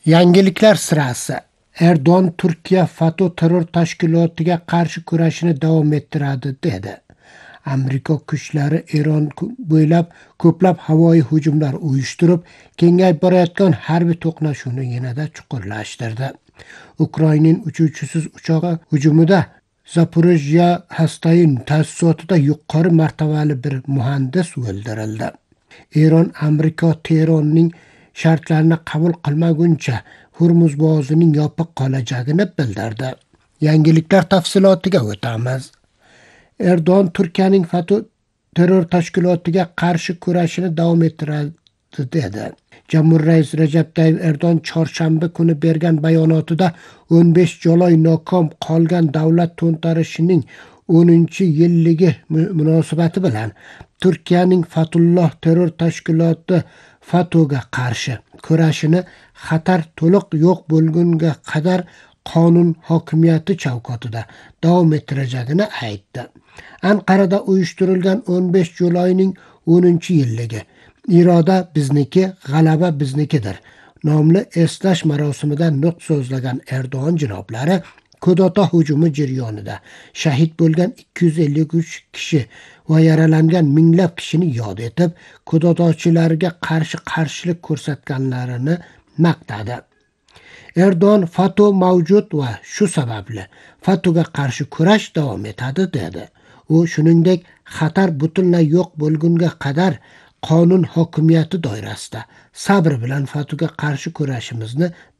Yangiliklar sirasi. Erdo'g'on Turkiya FATO terror tashkilotiga qarshi kurashini davom ettiradi dedi. Amerika kuchlari Eron bo'ylab ko'plab havoyi hujumlar uyushtirib, kengayib borayotgan harbiy to'qnashuvni yanada chuqurlashtirdi. Ukrainaning uchuvchisiz uchog'i hujumida Zaporojye Hastayin ta'sisotida yuqori martabali bir muhandis o'ldirildi. Eron Amerika Tehronning shartlarini qabul qilmaguncha Hormuz bo'g'ozining yopiq qolajagini bildirdi. Yangiliklar tafsilotiga o'tamiz. Erdo'g'on Turkiyaning FATO terror tashkilotiga qarshi kurashini davom ettiradi dedi. Jamhuriy rais Recep Tayyip Erdo'g'on chorshanba kuni bergan bayonotida 15 joloy nokom qolgan davlat to'ntarishining 10-yilligi munosabati bilan Turkiyaning Fatulloh terror tashkiloti FATOga qarshi kurashini xatar to'liq yo'q bo'lgunga qadar qonun hokimiyati chavkotida davom ettirajagini aytdi. Anqarada uyushtirilgan 15 julayning 10-yilligi "Iroda bizniki, g'alaba biznikidir" nomli eslash marosimida nutq so'zlagan Erdo'g'on janoblari kudota hujumi jarayonida shahid bo'lgan 253 kishi va yaralangan minglab kishini yod etib, kudotachilarga qarshi qarshilik ko'rsatganlarini maqtadi. Erdo'g'on FATO mavjud va shu sababli FATOga qarshi kurash davom etadi dedi. U shuningdek, xatar butunlay yo'q bo'lgunga qadar qonun hokimiyati doirasida sabr bilan FATOga qarshi kurashimizni